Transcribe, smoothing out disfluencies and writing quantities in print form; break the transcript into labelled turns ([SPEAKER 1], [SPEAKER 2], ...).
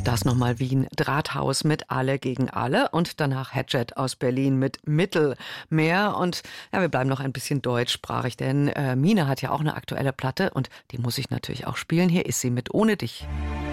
[SPEAKER 1] das nochmal Wien, Drahthaus mit Alle gegen Alle und danach Hedget aus Berlin mit Mittelmeer. Und ja, wir bleiben noch ein bisschen deutschsprachig, denn Mine hat ja auch eine aktuelle Platte und die muss ich natürlich auch spielen. Hier ist sie mit Ohne dich.